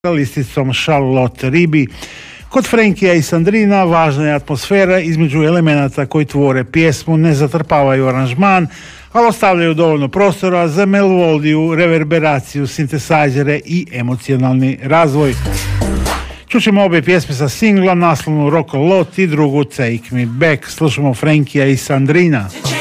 listicom Charlotte Ribi. Kod Frenkija i Sandrina važna je atmosfera između elemenata koji tvore pjesmu, ne zatrpavaju aranžman, ali ostavljaju dovoljno prostora za melodiju, reverberaciju, sintesajzere i emocionalni razvoj. Čućemo obje pjesme sa singla, naslovnu Rock a Lot i drugu Take Me Back. Slušamo Frenkija i Sandrina.